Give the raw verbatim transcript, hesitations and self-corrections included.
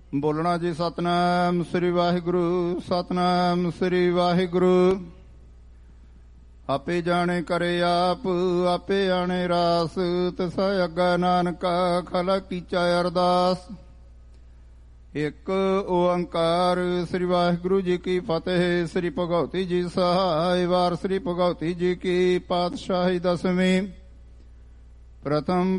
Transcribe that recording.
ਬੋਲਣਾ ਜੀ। ਸਤਿਨਾਮ ਸ੍ਰੀ ਵਾਹਿਗੁਰੂ, ਸਤਿਨਾਮ ਸ੍ਰੀ ਵਾਹਿਗੁਰੂ। ਆਪੇ ਜਾਣੇ ਕਰੇ ਆਪ, ਆਪੇ ਆਣੇ ਰਾਸ, ਤਿਸਾ ਅੱਗਾ ਨਾਨਕਾ ਖਲਾ ਕੀਚਾ ਅਰਦਾਸ। ਇੱਕ ਓੰਕਾਰ ਸ੍ਰੀ ਵਾਹਿਗੁਰੂ ਜੀ ਕੀ ਫਤਿਹ। ਸ੍ਰੀ ਭਗਉਤੀ ਜੀ ਸਹਾਇ। ਵਾਰ ਸ੍ਰੀ ਭਗਉਤੀ ਜੀ ਕੀ ਪਾਤਸ਼ਾਹੀ ਦਸਵੀਂ। ਪ੍ਰਥਮ